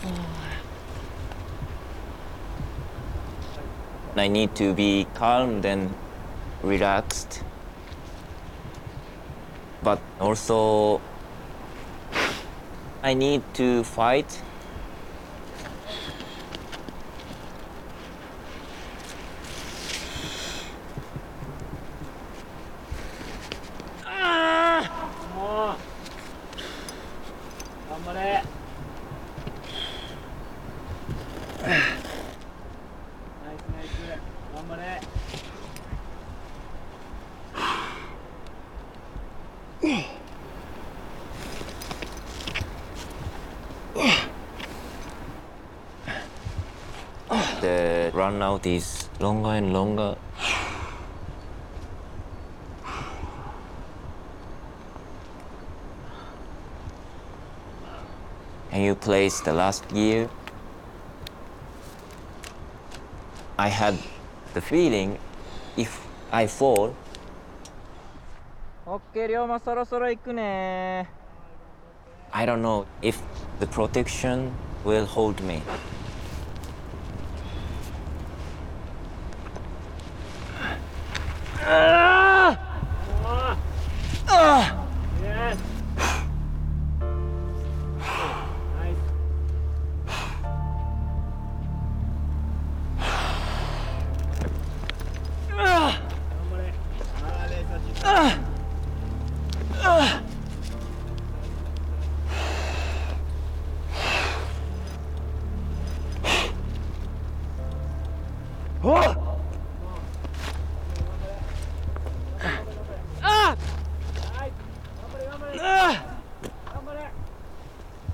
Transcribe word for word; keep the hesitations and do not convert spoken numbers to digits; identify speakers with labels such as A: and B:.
A: I need to be calm and relaxed. But also, I need to fight. Ah!
B: もう頑張れ。ナイスナイス頑張れ。
A: The run out is longer and longer. Can you place the last gear? I had the feeling if I fall,
B: オッケー、龍馬そろそろ行くね。
A: I don't know if the protection will hold me.